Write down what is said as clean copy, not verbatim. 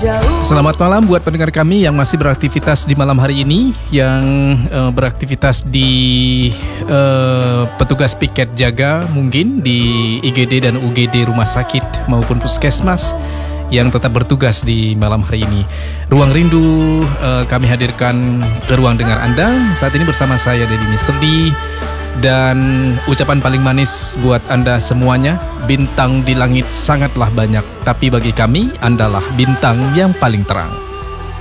Selamat malam buat pendengar kami yang masih beraktivitas di malam hari ini, yang beraktivitas di petugas piket jaga mungkin di IGD dan UGD rumah sakit maupun puskesmas yang tetap bertugas di malam hari ini. Ruang Rindu kami hadirkan ke ruang dengar Anda saat ini bersama saya Deddy Mr. D. Dan ucapan paling manis buat Anda semuanya, bintang di langit sangatlah banyak, tapi bagi kami Andalah bintang yang paling terang.